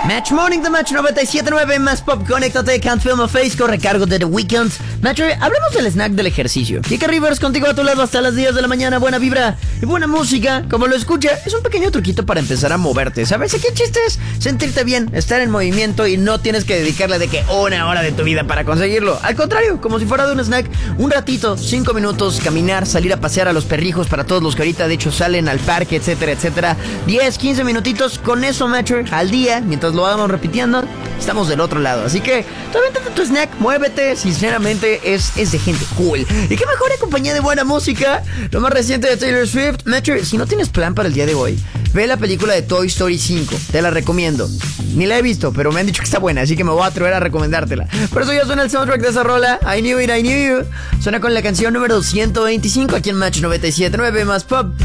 Match Morning de Match 97.9 más Pop, conéctate, Can't Feel My Face con recargo de The Weeknd. Match, hablemos del snack del ejercicio. Kika Rivers contigo a tu lado hasta las 10 de la mañana, buena vibra y buena música. Como lo escucha, es un pequeño truquito para empezar a moverte, ¿sabes? Aquí el chiste es sentirte bien, estar en movimiento y no tienes que dedicarle de que una hora de tu vida para conseguirlo. Al contrario, como si fuera de un snack, un ratito, 5 minutos, caminar, salir a pasear a los perrijos para todos los que ahorita de hecho salen al parque, etcétera, etcétera. 10, 15 minutitos, con eso, Matcher, al día, mientras lo vamos repitiendo, estamos del otro lado. Así que, tú avéntate tu snack, muévete, sinceramente es de gente cool. Y qué mejor compañía de buena música, lo más reciente de Taylor Swift. Matcher, si no tienes plan para el día de hoy, ve la película de Toy Story 5, te la recomiendo. Ni la he visto, pero me han dicho que está buena, así que me voy a atrever a recomendártela. Por eso ya suena el soundtrack de esa rola, I Knew It, I Knew You. Suena con la canción número 125 aquí en Match 97.9 más Pop.